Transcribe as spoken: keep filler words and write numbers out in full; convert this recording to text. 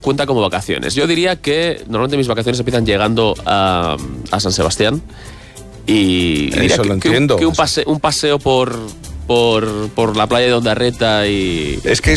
cuenta como vacaciones. Yo diría que normalmente mis vacaciones empiezan llegando a, a San Sebastián y diría Eso que, lo que entiendo. Un, que un, pase, un paseo por, por, por la playa de Ondarreta y... Es que